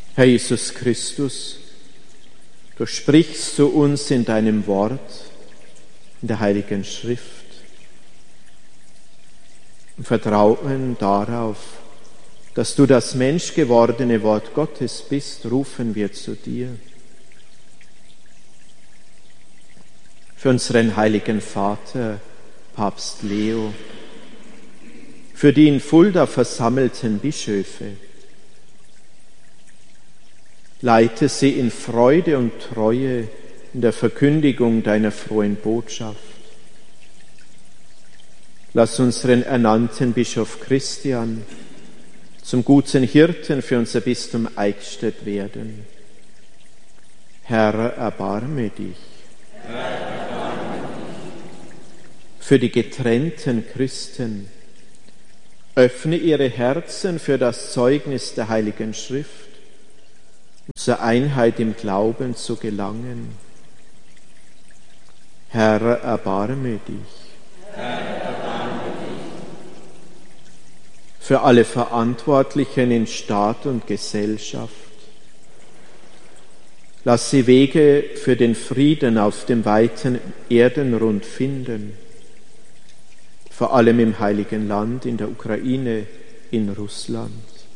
Herr Jesus Christus, du sprichst zu uns in deinem Wort, in der Heiligen Schrift. Im Vertrauen darauf, dass du das menschgewordene Wort Gottes bist, rufen wir zu dir. Für unseren heiligen Vater, Papst Leo, für die in Fulda versammelten Bischöfe, leite sie in Freude und Treue in der Verkündigung deiner frohen Botschaft. Lass unseren ernannten Bischof Christian zum guten Hirten für unser Bistum Eichstätt werden. Herr, erbarme dich. Herr, erbarme dich. Für die getrennten Christen, öffne ihre Herzen für das Zeugnis der Heiligen Schrift, um zur Einheit im Glauben zu gelangen. Herr, erbarme dich. Herr, erbarme dich. Für alle Verantwortlichen in Staat und Gesellschaft, lass sie Wege für den Frieden auf dem weiten Erdenrund finden, vor allem im Heiligen Land, in der Ukraine, in Russland.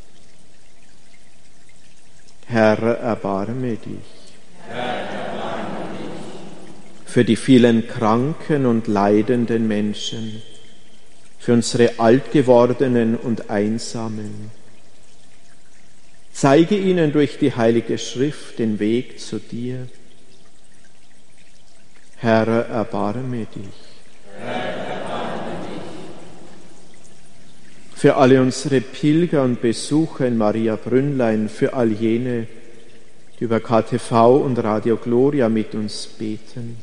Herr, erbarme dich. Herr, erbarme dich. Für die vielen kranken und leidenden Menschen, für unsere Altgewordenen und Einsamen. Zeige ihnen durch die Heilige Schrift den Weg zu dir. Herr, erbarme dich. Herr, erbarme dich. Für alle unsere Pilger und Besucher in Maria Brünnlein, für all jene, die über KTV und Radio Gloria mit uns beten.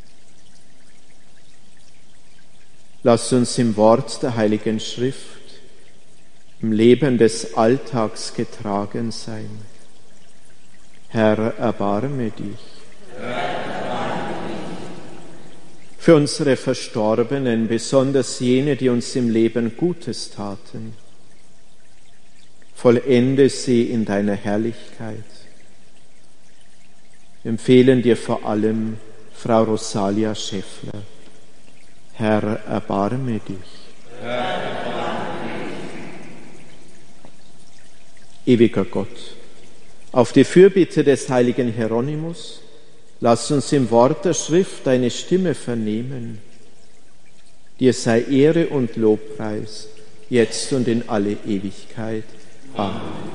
Lass uns im Wort der Heiligen Schrift, im Leben des Alltags getragen sein. Herr, erbarme dich. Herr, erbarme dich. Für unsere Verstorbenen, besonders jene, die uns im Leben Gutes taten, vollende sie in deiner Herrlichkeit. Wir empfehlen dir vor allem Frau Rosalia Schäffler. Herr, erbarme dich. Herr, erbarme dich. Ewiger Gott, auf die Fürbitte des heiligen Hieronymus, lass uns im Wort der Schrift deine Stimme vernehmen. Dir sei Ehre und Lobpreis, jetzt und in alle Ewigkeit. Amen.